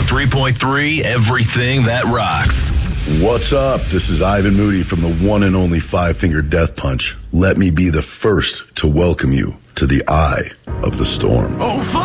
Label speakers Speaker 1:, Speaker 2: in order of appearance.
Speaker 1: 103.3, everything that rocks.
Speaker 2: What's up? This is Ivan Moody from the one and only Five Finger Death Punch. Let me be the first to welcome you to the eye of the storm.
Speaker 1: Oh,